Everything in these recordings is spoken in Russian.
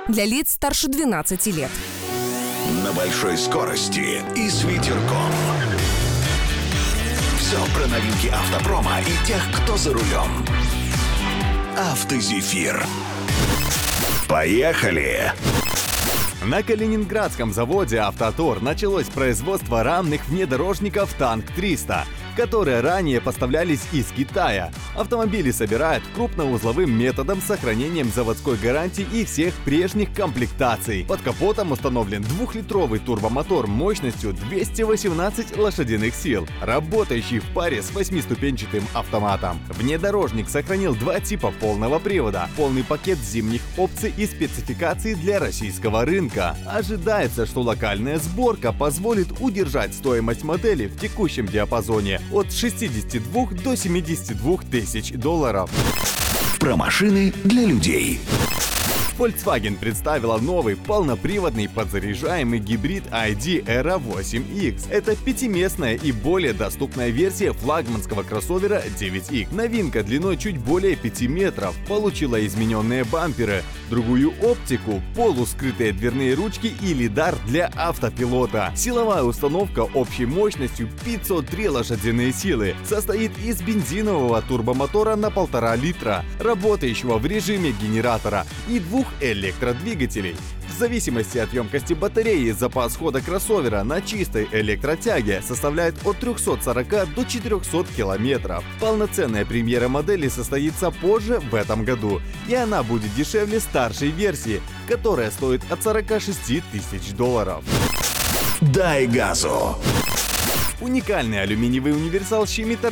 для лиц старше 12 лет. На большой скорости и с ветерком. Все про новинки автопрома и тех, кто за рулем. Автозефир. Поехали! На калининградском заводе «Автотор» началось производство рамных внедорожников «Танк-300», которые ранее поставлялись из Китая. Автомобили собирают крупноузловым методом с сохранением заводской гарантии и всех прежних комплектаций. Под капотом установлен 2-литровый турбомотор мощностью 218 лошадиных сил, работающий в паре с 8-ступенчатым автоматом. Внедорожник сохранил 2 типа полного привода, полный пакет зимних опций и спецификаций для российского рынка. Ожидается, что локальная сборка позволит удержать стоимость модели в текущем диапазоне от 62 до 72 тысяч долларов. Про машины для людей. Volkswagen представила новый полноприводный подзаряжаемый гибрид ID Era 8X. Это пятиместная и более доступная версия флагманского кроссовера 9X. Новинка длиной чуть более 5 метров, получила измененные бамперы, другую оптику, полускрытые дверные ручки и лидар для автопилота. Силовая установка общей мощностью 503 лошадиные силы состоит из бензинового турбомотора на 1,5 литра, работающего в режиме генератора, и 2 электродвигателей. В зависимости от емкости батареи запас хода кроссовера на чистой электротяге составляет от 340 до 400 километров. Полноценная премьера модели состоится позже в этом году, и она будет дешевле старшей версии, которая стоит от 46 тысяч долларов. Дай газу! Уникальный алюминиевый универсал Шиммитер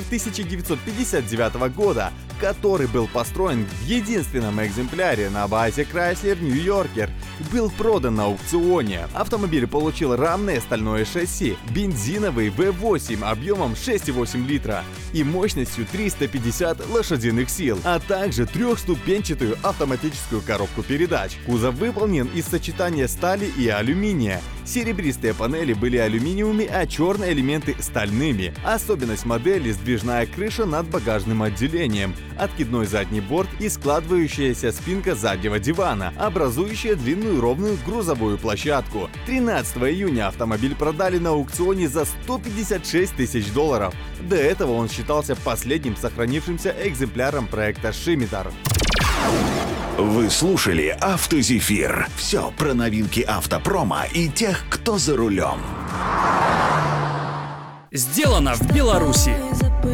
1959 года, который был построен в единственном экземпляре на базе Chrysler New Yorker, был продан на аукционе. Автомобиль получил рамное стальное шасси, бензиновый V8 объемом 6,8 литра и мощностью 350 лошадиных сил, а также 3-ступенчатую автоматическую коробку передач. Кузов выполнен из сочетания стали и алюминия. Серебристые панели были алюминиевыми, а черные элементы стальными. Особенность модели — сдвижная крыша над багажным отделением, откидной задний борт и складывающаяся спинка заднего дивана, образующая длинную ровную грузовую площадку. 13 июня автомобиль продали на аукционе за 156 тысяч долларов. До этого он считался последним сохранившимся экземпляром проекта Шиммитер. Вы слушали «Автозефир». Все про новинки автопрома и тех, кто за рулем. Сделано в Беларуси.